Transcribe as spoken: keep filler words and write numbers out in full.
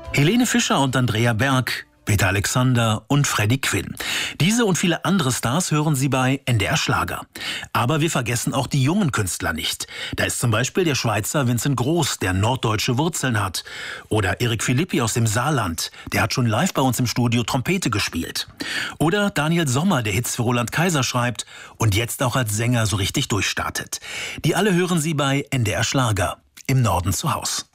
Helene Fischer und Andrea Berg, Peter Alexander und Freddie Quinn. Diese und viele andere Stars hören Sie bei N D R Schlager. Aber wir vergessen auch die jungen Künstler nicht. Da ist zum Beispiel der Schweizer Vincent Groß, der norddeutsche Wurzeln hat. Oder Erik Philippi aus dem Saarland, der hat schon live bei uns im Studio Trompete gespielt. Oder Daniel Sommer, der Hits für Roland Kaiser schreibt und jetzt auch als Sänger so richtig durchstartet. Die alle hören Sie bei N D R Schlager, im Norden zu Haus.